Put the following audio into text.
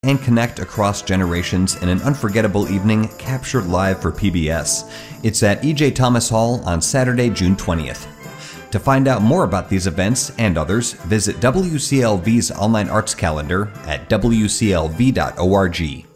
and connect across generations in an unforgettable evening captured live for PBS. It's at E.J. Thomas Hall on Saturday, June 20th. To find out more about these events and others, visit WCLV's online arts calendar at wclv.org.